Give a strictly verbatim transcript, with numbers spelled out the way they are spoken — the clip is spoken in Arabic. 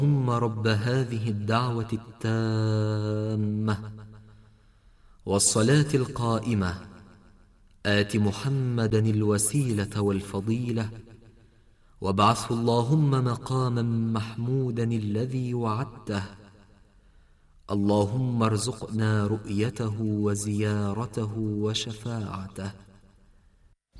اللهم رب هذه الدعوة التامة والصلاة القائمة آت محمدا الوسيلة والفضيلة وابعثه اللهم مقاما محمودا الذي وعدته. اللهم ارزقنا رؤيته وزيارته وشفاعته.